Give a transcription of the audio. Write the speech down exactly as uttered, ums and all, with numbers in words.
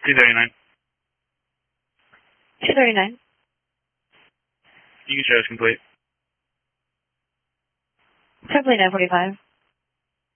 two thirty-nine. two thirty-nine. You can show us complete. Complete nine forty-five.